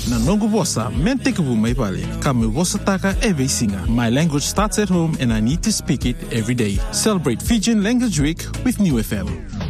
Na nongo vosa, menteke bu mai pale. Kame vosa taka eve singa. My language starts at home and I need to speak it every day. Celebrate Fijian Language Week with New FM.